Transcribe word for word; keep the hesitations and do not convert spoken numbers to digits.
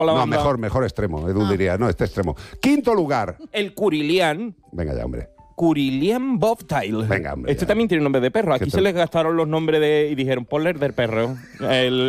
Hola, no, banda. mejor, mejor extremo. Edu Ah. diría, no, este extremo. Quinto lugar. El Curilian. Venga ya, hombre. Curilian Bobtail. Venga, hombre, Este ya. también tiene nombre de perro. Aquí Que se te- les gastaron los nombres de... y dijeron, ponle el del perro. El,